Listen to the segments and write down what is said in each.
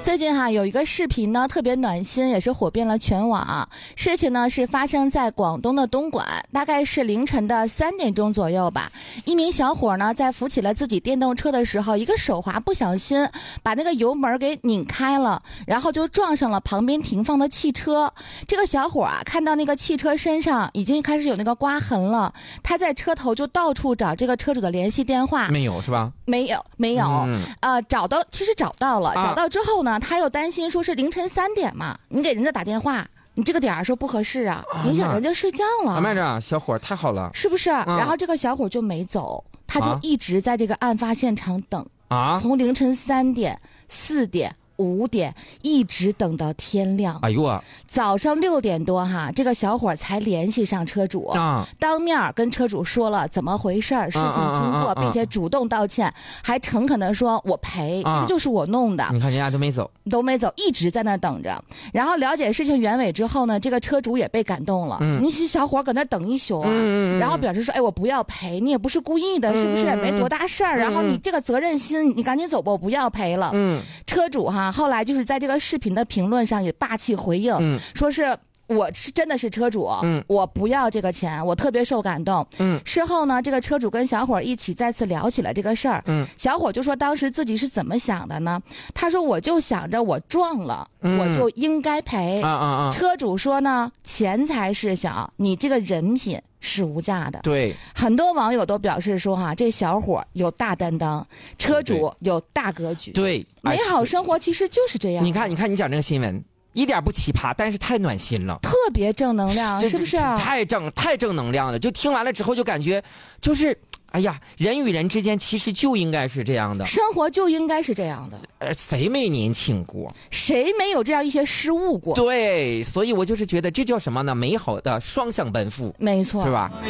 最近有一个视频呢特别暖心，也是火遍了全网。事情呢是发生在广东的东莞，大概是凌晨的3点钟左右吧。一名小伙呢在扶起了自己电动车的时候，一个手滑不小心把那个油门给拧开了，然后就撞上了旁边停放的汽车。这个小伙看到那个汽车身上已经开始有那个刮痕了，他在车头就到处找这个车主的联系电话， 没有是吧？ 没有，其实找到了，找到之后呢，他又担心说是凌晨3点嘛，你给人家打电话，你这个点说不合适啊，影响人家睡觉了。 慢着，小伙太好了， 是不是？然后这个小伙就没走，他就一直在这个案发现场等从凌晨3点、4点。5点一直等到天亮。 哎呦啊！ 早上6点多这个小伙才联系上车主，当面跟车主说了怎么回事事情经过，并且主动道歉，还诚恳的说我赔，这就是我弄的。 你看人家都没走， 一直在那等着。然后了解事情原委之后呢，这个车主也被感动了。你小伙搁那等一宿然后表示说，哎，我不要赔，你也不是故意的，是不是？没多大事儿。然后你这个责任心，你赶紧走吧，我不要赔了。车主后来就是在这个视频的评论上也霸气回应，说是我是真的是车主，我不要这个钱，我特别受感动。事后呢，这个车主跟小伙一起再次聊起了这个事儿。小伙就说当时自己是怎么想的呢？他说我就想着我撞了，我就应该赔。车主说呢，钱财事小，你这个人品是无价的。 对， 很多网友都表示说这小伙有大担当，车主有大格局。 对， 美好生活其实就是这样。 你看你讲这个新闻一点不奇葩，但是太暖心了， 特别正能量，是不是？ 太正能量了，就听完了之后就感觉就是哎呀，人与人之间其实就应该是这样的， 生活就应该是这样的。 谁没年轻过？谁没有这样一些失误过？ 对，所以我就是觉得这叫什么呢？美好的双向奔赴， 没错， 是吧？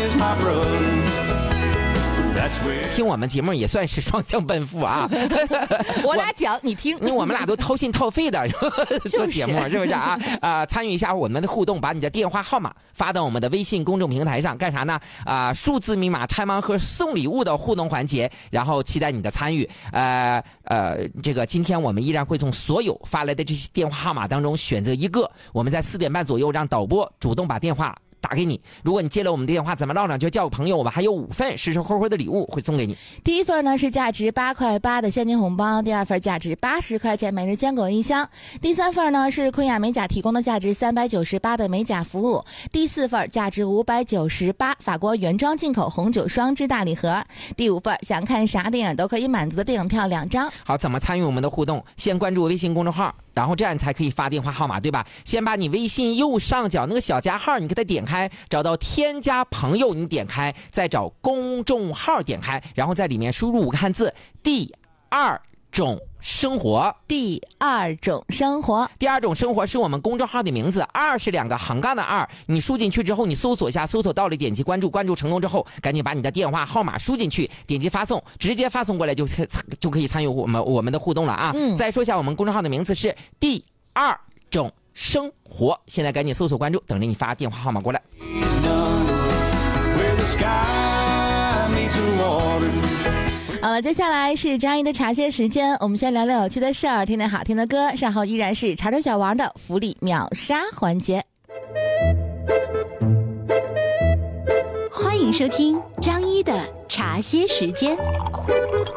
听我们节目也算是双向奔赴啊！ 我俩讲你听， 我们俩都掏心掏肺的做节目，是不是啊？参与一下我们的互动，把你的电话号码发到我们的微信公众平台上，干啥呢？数字密码拆盲盒送礼物的互动环节，然后期待你的参与。这个今天我们依然会从所有发来的这些电话号码当中选择一个，我们在4点半左右让导播主动把电话打给你。如果你接了我们的电话，怎么唠呢？就叫个朋友，我们还有5份实时厚厚的礼物会送给你。 第一份呢是价值8块8的现金红包，第2份价值80块钱每日坚果1箱，第3份呢是昆雅美甲提供的价值398的美甲服务，第4份价值598法国原装进口红酒双支大礼盒，第5份想看啥电影都可以满足的电影票2张。 好，怎么参与我们的互动？先关注微信公众号，然后这样才可以发电话号码，对吧？先把你微信右上角那个小加号你给它点开，找到添加朋友你点开，再找公众号点开，然后在里面输入5个汉字第2种生活。 第2种生活， 第2种生活是我们公众号的名字，2是2个横杠的2，你输进去之后你搜索一下，搜索到了点击关注，关注成功之后赶紧把你的电话号码输进去，点击发送，直接发送过来就可以参与我们的互动了啊。再说一下我们公众号的名字是第2种生活，现在赶紧搜索关注，等着你发电话号码过来。 好了，接下来是张怡的茶歇时间，我们先聊聊有趣的事儿，听听好听的歌，稍后依然是潮州小王的福利秒杀环节。 欢迎收听张一的茶歇时间。